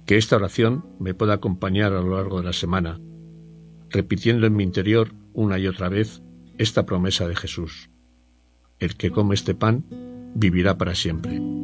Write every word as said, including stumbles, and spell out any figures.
Que esta oración me pueda acompañar a lo largo de la semana, repitiendo en mi interior una y otra vez esta promesa de Jesús: el que come este pan vivirá para siempre.